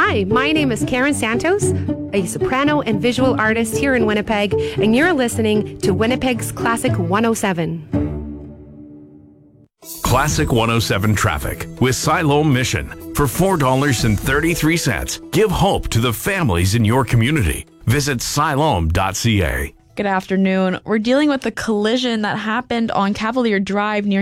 Hi, my name is Karen Santos, a soprano and visual artist here in Winnipeg, and you're listening to Winnipeg's Classic 107. Classic 107 traffic with Siloam Mission. For $4.33, give hope to the families in your community. Visit siloam.ca. Good afternoon. We're dealing with the collision that happened on Cavalier Drive near